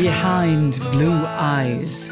Behind Blue Eyes.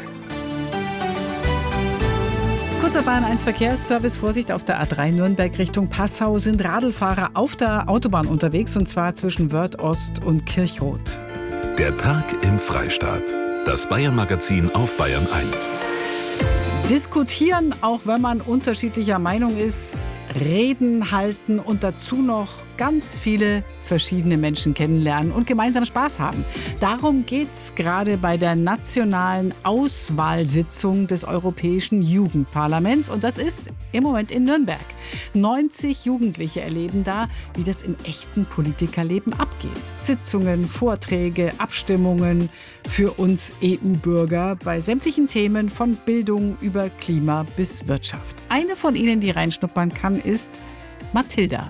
Kurzer Bahn 1 Verkehrsservice, Vorsicht auf der A3 Nürnberg Richtung Passau sind Radlfahrer auf der Autobahn unterwegs und zwar zwischen Wörth Ost und Kirchroth. Der Tag im Freistaat. Das Bayern-Magazin auf Bayern 1. Diskutieren, auch wenn man unterschiedlicher Meinung ist, Reden halten und dazu noch ganz viele verschiedene Menschen kennenlernen und gemeinsam Spaß haben. Darum geht es gerade bei der nationalen Auswahlsitzung des Europäischen Jugendparlaments. Und das ist im Moment in Nürnberg. 90 Jugendliche erleben da, wie das im echten Politikerleben abgeht. Sitzungen, Vorträge, Abstimmungen für uns EU-Bürger bei sämtlichen Themen von Bildung über Klima bis Wirtschaft. Eine von ihnen, die reinschnuppern kann, ist Mathilda.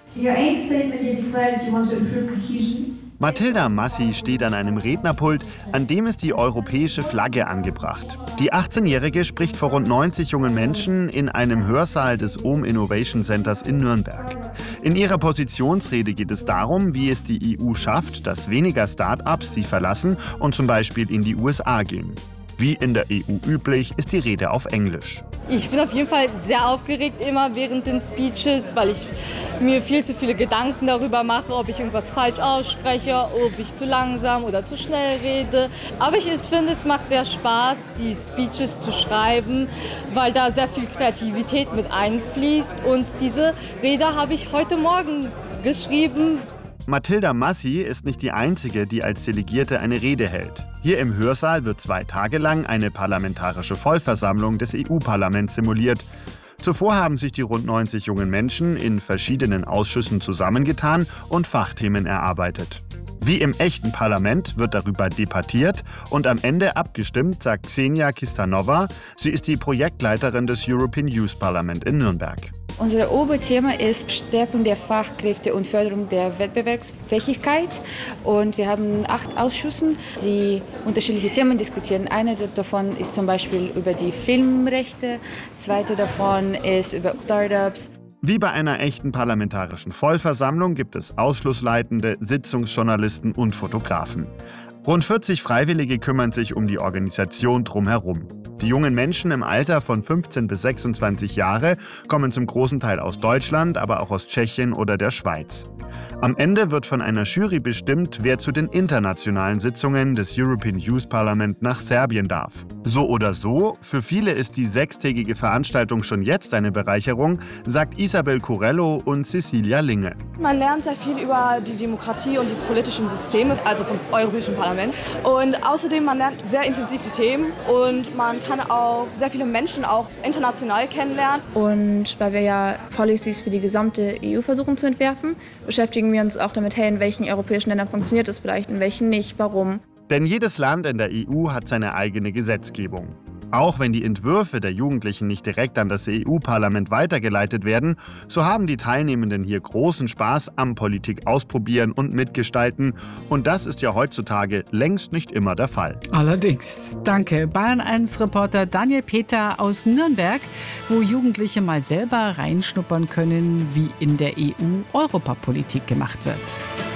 Mathilda Massi steht an einem Rednerpult, an dem ist die europäische Flagge angebracht. Die 18-Jährige spricht vor rund 90 jungen Menschen in einem Hörsaal des Ohm Innovation Centers in Nürnberg. In ihrer Positionsrede geht es darum, wie es die EU schafft, dass weniger Start-ups sie verlassen und zum Beispiel in die USA gehen. Wie in der EU üblich, ist die Rede auf Englisch. Ich bin auf jeden Fall sehr aufgeregt immer während den Speeches, weil ich mir viel zu viele Gedanken darüber mache, ob ich irgendwas falsch ausspreche, ob ich zu langsam oder zu schnell rede. Aber ich finde, es macht sehr Spaß, die Speeches zu schreiben, weil da sehr viel Kreativität mit einfließt. Und diese Rede habe ich heute Morgen geschrieben. Mathilda Massi ist nicht die Einzige, die als Delegierte eine Rede hält. Hier im Hörsaal wird 2 Tage lang eine parlamentarische Vollversammlung des EU-Parlaments simuliert. Zuvor haben sich die rund 90 jungen Menschen in verschiedenen Ausschüssen zusammengetan und Fachthemen erarbeitet. Wie im echten Parlament wird darüber debattiert und am Ende abgestimmt, sagt Xenia Kistanova. Sie ist die Projektleiterin des European Youth Parliament in Nürnberg. Unser Oberthema ist Stärkung der Fachkräfte und Förderung der Wettbewerbsfähigkeit. Und wir haben 8 Ausschüsse, die unterschiedliche Themen diskutieren. Einer davon ist zum Beispiel über die Filmrechte, zweite davon ist über Startups. Wie bei einer echten parlamentarischen Vollversammlung gibt es Ausschlussleitende, Sitzungsjournalisten und Fotografen. Rund 40 Freiwillige kümmern sich um die Organisation drumherum. Die jungen Menschen im Alter von 15 bis 26 Jahre kommen zum großen Teil aus Deutschland, aber auch aus Tschechien oder der Schweiz. Am Ende wird von einer Jury bestimmt, wer zu den internationalen Sitzungen des European Youth Parliament nach Serbien darf. So oder so, für viele ist die 6-tägige Veranstaltung schon jetzt eine Bereicherung, sagt Isabel Corello und Cecilia Linge. Man lernt sehr viel über die Demokratie und die politischen Systeme, also vom Europäischen Parlament. Und außerdem, man lernt sehr intensiv die Themen und man kann auch sehr viele Menschen auch international kennenlernen. Und weil wir ja Policies für die gesamte EU versuchen zu entwerfen, beschäftigen wir uns auch damit, hey, in welchen europäischen Ländern funktioniert das vielleicht, in welchen nicht, warum. Denn jedes Land in der EU hat seine eigene Gesetzgebung. Auch wenn die Entwürfe der Jugendlichen nicht direkt an das EU-Parlament weitergeleitet werden, so haben die Teilnehmenden hier großen Spaß am Politik ausprobieren und mitgestalten. Und das ist ja heutzutage längst nicht immer der Fall. Allerdings. Danke. Bayern 1 Reporter Daniel Peter aus Nürnberg, wo Jugendliche mal selber reinschnuppern können, wie in der EU Europapolitik gemacht wird.